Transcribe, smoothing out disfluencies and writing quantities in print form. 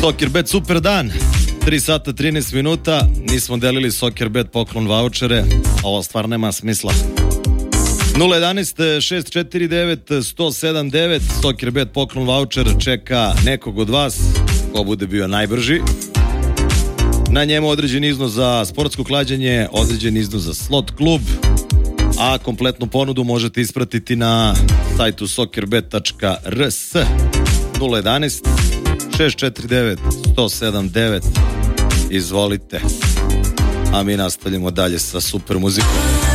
Soccerbet super dan, 3 sata 13 minuta, nismo delili Soccerbet poklon vaučere, ovo stvar nema smisla. 011-649-1079, Soccerbet poklon vaučer čeka nekog od vas, ko bude bio najbrži. Na njemu određen iznos za sportsko klađenje, određen iznos za slot klub, a kompletnu ponudu možete ispratiti na sajtu soccerbet.rs. 011-649-1079, izvolite. A mi nastavljamo dalje sa super muzikom.